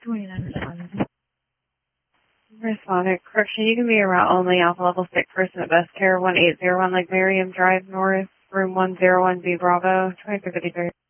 29 responded. Responded. Correction, you can be a route only alpha level sick person at Best Care 1801 Lake Merriam Drive North, room 101B Bravo, 2353.